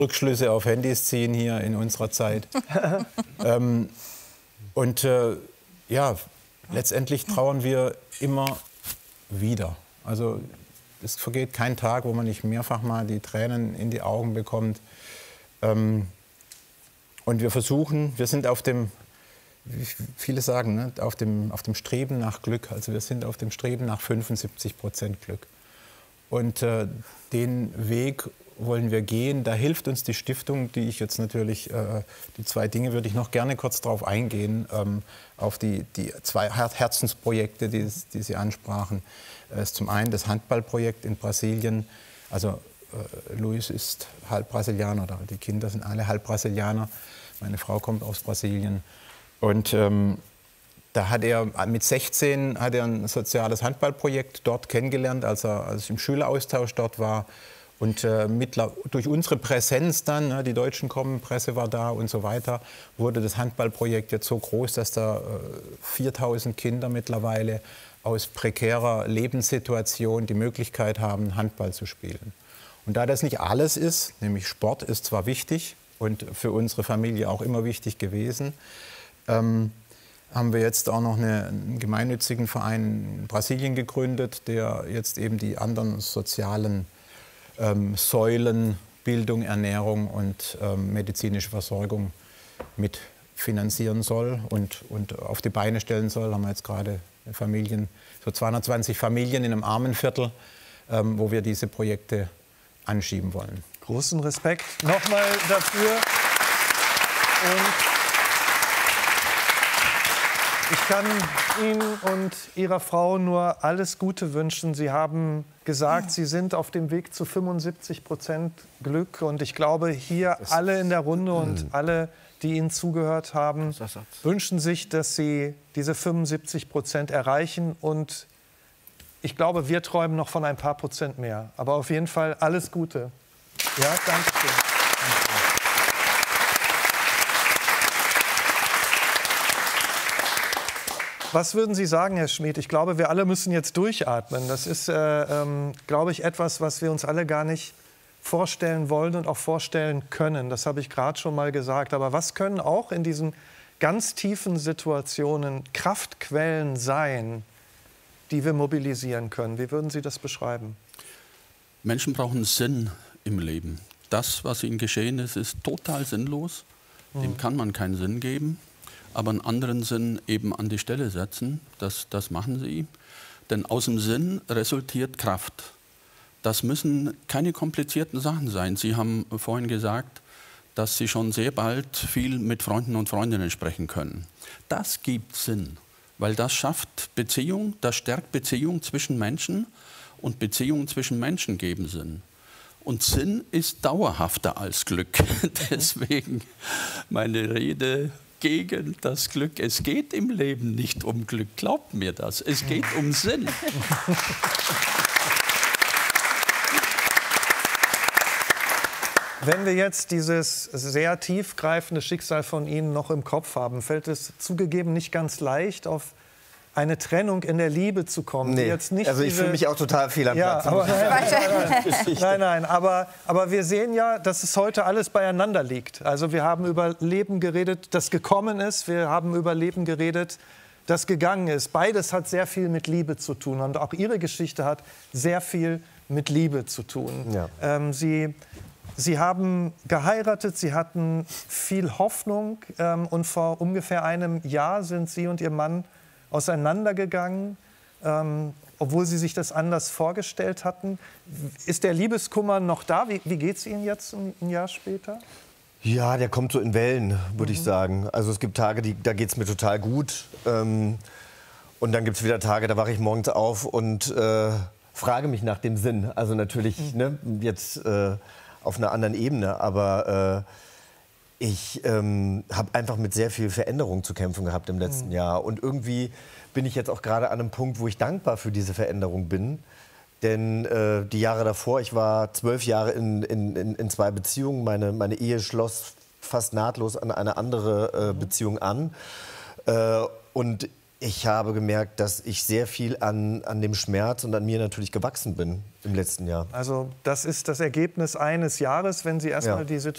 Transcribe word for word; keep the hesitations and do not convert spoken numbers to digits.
Rückschlüsse auf Handys ziehen hier in unserer Zeit. ähm, und äh, ja, letztendlich trauern wir immer wieder. Also es vergeht kein Tag, wo man nicht mehrfach mal die Tränen in die Augen bekommt. Ähm, und wir versuchen, wir sind auf dem, wie viele sagen, ne, auf dem, auf dem Streben nach Glück. Also wir sind auf dem Streben nach fünfundsiebzig Prozent Glück. Und äh, den Weg wollen wir gehen. Da hilft uns die Stiftung, die ich jetzt natürlich, äh, die zwei Dinge würde ich noch gerne kurz darauf eingehen, ähm, auf die, die zwei Her Herzensprojekte, die, die Sie ansprachen. Äh, ist zum einen das Handballprojekt in Brasilien. Also äh, Luis ist halb Brasilianer, oder die Kinder sind alle halb Brasilianer. Meine Frau kommt aus Brasilien. Und ähm, da hat er mit sechzehn hat er ein soziales Handballprojekt dort kennengelernt, als er, als er im Schüleraustausch dort war. Und äh, mittler, durch unsere Präsenz dann, ne, die Deutschen kommen, Presse war da und so weiter, wurde das Handballprojekt jetzt so groß, dass da äh, viertausend Kinder mittlerweile aus prekärer Lebenssituation die Möglichkeit haben, Handball zu spielen. Und da das nicht alles ist, nämlich Sport ist zwar wichtig und für unsere Familie auch immer wichtig gewesen, ähm, haben wir jetzt auch noch eine, einen gemeinnützigen Verein in Brasilien gegründet, der jetzt eben die anderen sozialen ähm, Säulen, Bildung, Ernährung und ähm, medizinische Versorgung mitfinanzieren soll und, und auf die Beine stellen soll. Haben wir jetzt gerade Familien, so zweihundertzwanzig Familien in einem Armenviertel, ähm, wo wir diese Projekte anschieben wollen. Großen Respekt nochmal dafür. Und ich kann Ihnen und Ihrer Frau nur alles Gute wünschen. Sie haben gesagt, Sie sind auf dem Weg zu fünfundsiebzig Prozent Glück. Und ich glaube, hier das alle in der Runde und alle, die Ihnen zugehört haben, wünschen sich, dass Sie diese fünfundsiebzig Prozent erreichen. Und ich glaube, wir träumen noch von ein paar Prozent mehr. Aber auf jeden Fall alles Gute. Ja, danke schön. Was würden Sie sagen, Herr Schmid? Ich glaube, wir alle müssen jetzt durchatmen. Das ist, äh, ähm, glaube ich, etwas, was wir uns alle gar nicht vorstellen wollen und auch vorstellen können. Das habe ich gerade schon mal gesagt. Aber was können auch in diesen ganz tiefen Situationen Kraftquellen sein, die wir mobilisieren können? Wie würden Sie das beschreiben? Menschen brauchen Sinn im Leben. Das, was ihnen geschehen ist, ist total sinnlos. Dem kann man keinen Sinn geben. Aber einen anderen Sinn eben an die Stelle setzen, das, das machen sie. Denn aus dem Sinn resultiert Kraft. Das müssen keine komplizierten Sachen sein. Sie haben vorhin gesagt, dass Sie schon sehr bald viel mit Freunden und Freundinnen sprechen können. Das gibt Sinn, weil das schafft Beziehung, das stärkt Beziehung zwischen Menschen und Beziehungen zwischen Menschen geben Sinn. Und Sinn ist dauerhafter als Glück. Deswegen meine Rede gegen das Glück. Es geht im Leben nicht um Glück, glaubt mir das. Es geht um Sinn. Wenn wir jetzt dieses sehr tiefgreifende Schicksal von Ihnen noch im Kopf haben, fällt es zugegeben nicht ganz leicht, auf eine Trennung in der Liebe zu kommen. Nee. Jetzt nicht also ich diese... fühle mich auch total fehl am ja, Platz. Aber nein, nein, nein, nein, nein. Aber, aber wir sehen ja, dass es heute alles beieinander liegt. Also wir haben über Leben geredet, das gekommen ist. Wir haben über Leben geredet, das gegangen ist. Beides hat sehr viel mit Liebe zu tun. Und auch Ihre Geschichte hat sehr viel mit Liebe zu tun. Ja. Ähm, Sie... Sie haben geheiratet, Sie hatten viel Hoffnung ähm, und vor ungefähr einem Jahr sind Sie und Ihr Mann auseinandergegangen, ähm, obwohl Sie sich das anders vorgestellt hatten. Ist der Liebeskummer noch da? Wie, wie geht es Ihnen jetzt ein, ein Jahr später? Ja, der kommt so in Wellen, würde Mhm. ich sagen. Also es gibt Tage, die, da geht es mir total gut. Ähm, und dann gibt es wieder Tage, da wache ich morgens auf und äh, frage mich nach dem Sinn. Also natürlich mhm. ne, jetzt... Äh, auf einer anderen Ebene, aber äh, ich ähm, habe einfach mit sehr viel Veränderung zu kämpfen gehabt im letzten mhm. Jahr. Und irgendwie bin ich jetzt auch gerade an einem Punkt, wo ich dankbar für diese Veränderung bin. Denn äh, die Jahre davor, ich war zwölf Jahre in, in, in, in zwei Beziehungen, meine, meine Ehe schloss fast nahtlos an eine andere äh, Beziehung an. Äh, und ich habe gemerkt, dass ich sehr viel an, an dem Schmerz und an mir natürlich gewachsen bin im letzten Jahr. Also das ist das Ergebnis eines Jahres, wenn Sie erstmal Ja. die Situation